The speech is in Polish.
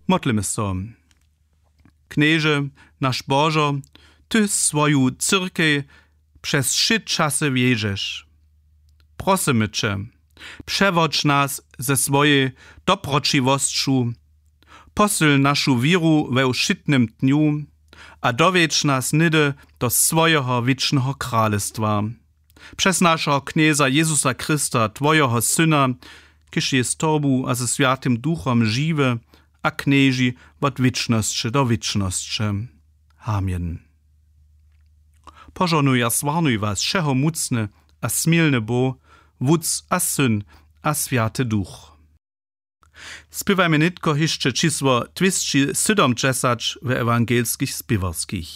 Modlimy so. Knieże, nasz Bożo, Ty swoją cyrkę przez wszy czasy wiedziesz. Prosimy Cię, przewodź nas ze swojej dobroczywością, posyl naszą wiru we wszytnym dniu, a dowiedź nas nydy do swojego wiecznego królestwa. Przez naszego knieza Jezusa Chrysta, Twojego Syna, kiż jest Tobu, a ze Świętym Duchom żywy, a knieży od wieczności do wieczności. Amen. Pożonuj a swarnuj was, wszeho mocny a smilny Bo, Wódz a Syn a Święty Duch. Śpiewajmy nitko jeszcze czysło 270 w ewangelskich śpiewarskich.